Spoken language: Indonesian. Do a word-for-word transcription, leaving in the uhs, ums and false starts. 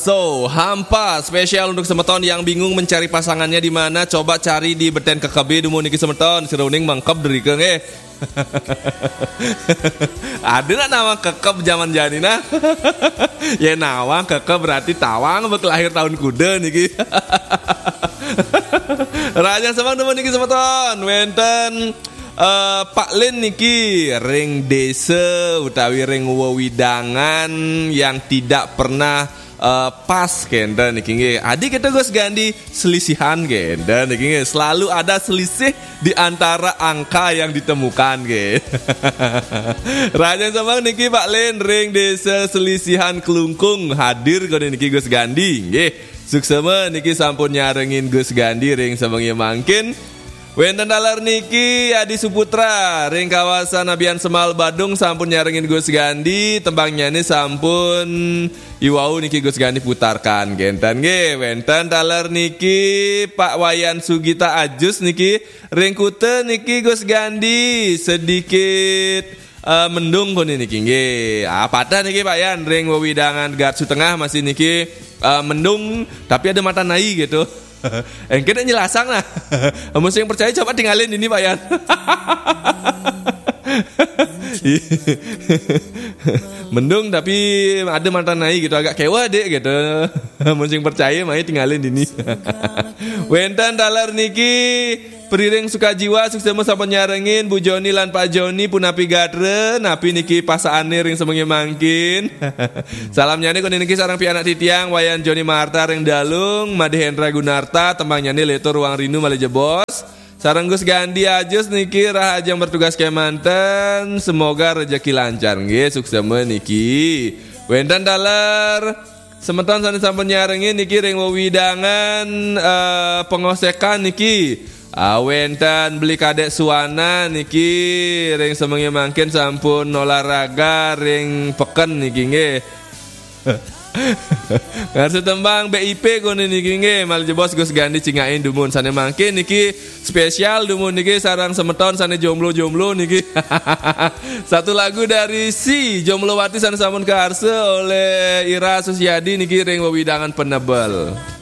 So, hampa spesial untuk semeton yang bingung mencari pasangannya di mana, coba cari di Beten Kekebe dumun niki semeton siruning mangkep derikeun eh. Ada nak nama kekeb zaman janina. Ya nawang kekeb berarti tawang bek lahir tahun kuda niki. Raja semang dumun niki semeton wenten Uh, Pak Lin niki ring desa utawi ring wewidangan yang tidak pernah uh, pas kenda niki nggih. Adi kita Gus Gandhi selisihan kenda niki nggih. Selalu ada selisih di antara angka yang ditemukan nggih. Raja samang niki Pak Lin ring desa selisihan kelungkung hadir kene niki Gus Gandhi nggih. Suksema niki sampun nyarengin Gus Gandhi ring sebengi mangkin. Wenten dalar niki Adi Suputra ring kawasan Abian Semal Badung sampun nyarengin Gus Gandhi tembangnya ini sampun iwau niki Gus Gandhi putarkan genten nggih. Wenten dalar niki Pak Wayan Sugita Ajus niki ring kute niki Gus Gandhi sedikit uh, mendung kone niki nggih. Apa dah niki Pak Yan ring wewidangan Garsu Tengah masih niki uh, mendung tapi ada mata nai gitu. Engke nek nyelasang lah. Mesti yang percaya coba tinggalin ini Pak Yan. Mendung tapi ada mantan naik gitu agak kewa dek gitu. Mesti yang percaya mai tinggalin ini. Wentan dalar niki Periring Sukajiwa suksema sampun nyarengin Bu Joni lan Pak Joni punapi gadre napi niki pasaane ring semengi mangkin. Salam nyane kone niki sareng pianak titiang Wayan Joni Marta ring dalung Made Hendra Gunarta tembang nyane Leto Ruang Rinu Maleje Bos. Sareng Gus Gandhi Ajus niki rahajang bertugas kemanten semoga rezeki lancar nggih suksema niki. Wentan dalar semeton sane sampun nyarengin niki ring wewidangan uh, pengosekan niki. Awentan beli kadek suana niki ring semengi mangkin sampun olahraga ring peken niki nggih. Ngarsu tembang B I P kono niki nggih mal jebos Gus Gandhi cingain dumun sane mangkin niki spesial dumun niki sarang semeton sane jomblo-jomblo niki. Satu lagu dari si Jomblowati sane sampun kaharse oleh Ira Susiadi niki ring wewidangan penebel.